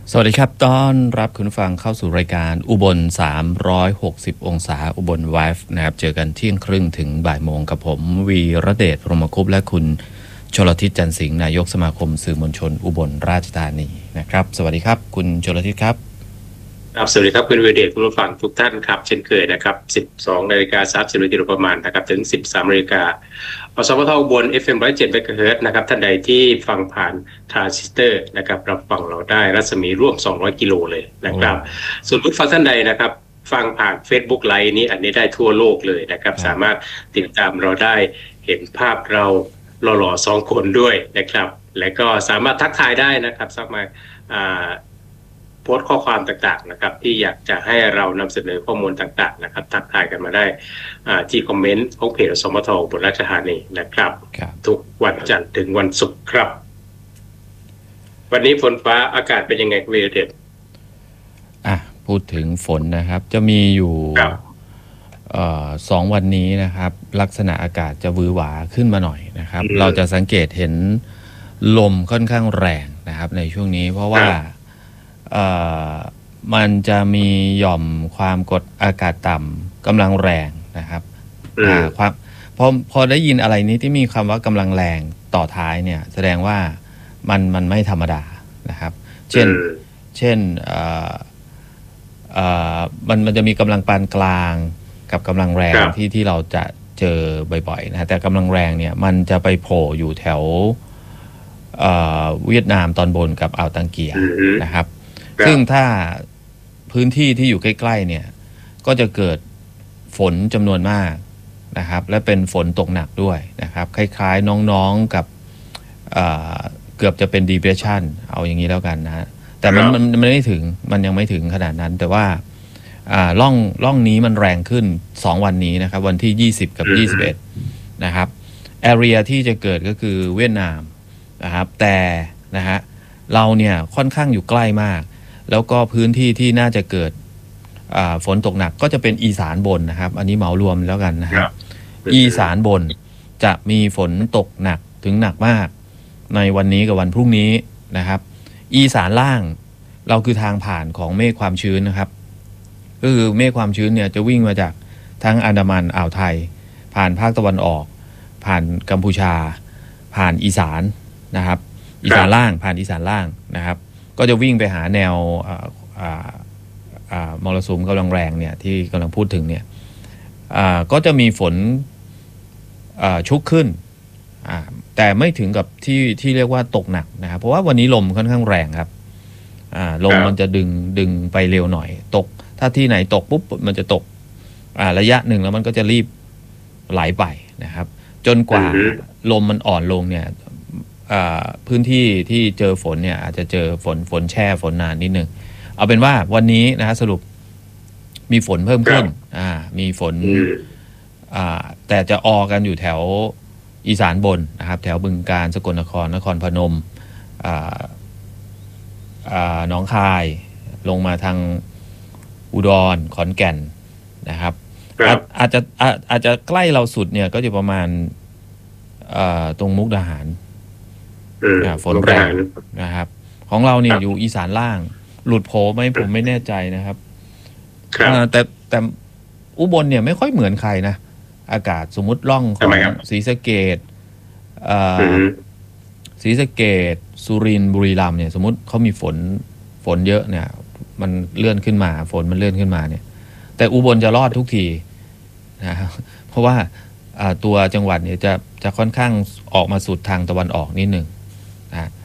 สวัสดีครับต้อนรับคุณผู้ฟังเข้าสู่รายการอุบล360องศาอุบลไวฟ์นะครับเจอกันเที่ยงครึ่งถึงบ่ายโมงกับผมวีระเดชพรหมคุปต์และคุณชลทิศจันทร์สิงห์นายกสมาคมสื่อมวลชนอุบลราชธานีนะครับสวัสดีครับคุณชลทิศครับครับสวัสดีครับคุณวีระเดชคุณผู้ฟังทุกท่านครับเช่นเคยนะครับ12:30 นาทีโดยประมาณนะครับถึง 13 นาฬิกาอสมทอุบล FM 107 เมกะเฮิรตซ์นะครับท่านใดที่ฟังผ่านทรานซิสเตอร์นะครับรับฟังเราได้รัศมีร่วม200กิโลเลยนะครับส่วนผู้ฟังท่านใดนะครับฟังผ่าน Facebook ไลฟ์นี้อันนี้ได้ทั่วโลกเลยนะครับสามารถติดตามเราได้เห็นภาพเราหล่อๆ2คนด้วยนะครับและก็สามารถทักทายได้นะครับสามารถโพสต์ข้อความต่างๆนะครับที่อยากจะให้เรานำเสนอข้อมูลต่างๆนะครับทักทายกันมาได้ที่คอมเมนต์ของเพจสมทอุบลราชธานีนะครับทุกวันจันทร์ถึงวันศุกร์ครับวันนี้ฝนฟ้าอากาศเป็นยังไงคุณวีระเดชพูดถึงฝนนะครับจะมีอยู่2 วันนี้นะครับลักษณะอากาศจะวือหวาขึ้นมาหน่อยนะครับเราจะสังเกตเห็นลมค่อนข้างแรงนะครับในช่วงนี้เพราะว่ามันจะมีหย่อมความกดอากาศต่ำกำลังแรงนะครับความพอได้ยินอะไรนี้ที่มีคำว่ากำลังแรงต่อท้ายเนี่ยแสดงว่ามันไม่ธรรมดานะครับเช่นมันจะมีกำลังปานกลางกับกำลังแรงที่เราจะเจอบ่อยๆนะแต่กำลังแรงเนี่ยมันจะไปโผล่อยู่แถวเวียดนามตอนบนกับอ่าวตังเกียนะครับซึ่งถ้าพื้นที่ที่อยู่ใกล้ๆเนี่ยก็จะเกิดฝนจำนวนมากนะครับและเป็นฝนตกหนักด้วยนะครับคล้ายๆน้องๆกับเกือบจะเป็น depression เอาอย่างนี้แล้วกันนะแต่มันไม่ถึงมันยังไม่ถึงขนาดนั้นแต่ว่าร่องนี้มันแรงขึ้น2วันนี้นะครับวันที่20กับ21นะครับ area ที่จะเกิดก็คือเวียดนามนะครับแต่นะฮะเราเนี่ยค่อนข้างอยู่ใกล้มากแล้วก็พื้นที่ที่น่าจะเกิดฝนตกหนักก็จะเป็นอีสานบนนะครับอันนี้เหมารวมแล้วกันนะครับอีสานบนจะมีฝนตกหนักถึงหนักมากในวันนี้กับวันพรุ่งนี้นะครับอีสานล่างเราคือทางผ่านของเมฆความชื้นนะครับก็คือเมฆความชื้นเนี่ยจะวิ่งมาจากทั้งอันดามันอ่าวไทยผ่านภาคตะวันออกผ่านกัมพูชาผ่านอีสานนะครับอีสานล่างผ่านอีสานล่างนะครับก็จะวิ่งไปหาแนวมรสุมกำลังแรงเนี่ยที่กำลังพูดถึงเนี่ยก็จะมีฝนชุกขึ้นแต่ไม่ถึงกับที่เรียกว่าตกหนักนะครับเพราะว่าวันนี้ลมค่อนข้างแรงครับลมมันจะดึงไปเร็วหน่อยตกถ้าที่ไหนตกปุ๊บมันจะตกระยะหนึ่งแล้วมันก็จะรีบไหลไปนะครับจนกว่าลมมันอ่อนลงเนี่ยพื้นที่ที่เจอฝนเนี่ยอาจจะเจอฝนแช่ฝนนานนิดนึงเอาเป็นว่าวันนี้นะสรุปมีฝนเพิ่มขึ้นมีฝนแต่จะออกันอยู่แถวอีสานบนนะครับแถวบึงกาฬสกลนครนครพนมหนองคายลงมาทางอุดรขอนแก่นนะครับอาจจะใกล้เราสุดเนี่ยก็จะประมาณตรงมุกดาหารฝนแรงนะครับของเราเนี่ยอยู่อีสานล่างหลุดโผไหมผมไม่แน่ใจนะครับแต่อุบลเนี่ยไม่ค่อยเหมือนใครนะอากาศสมมุติร่องของศรีสะเกษสุรินทร์บุรีรัมย์เนี่ยสมมุติเขามีฝนเยอะเนี่ยมันเลื่อนขึ้นมาฝนมันเลื่อนขึ้นมาเนี่ยแต่อุบลจะรอดทุกทีนะครับเพราะว่าตัวจังหวัดเนี่ยจะค่อนข้างออกมาสุดทางตะวันออกนิดหนึ่งนะ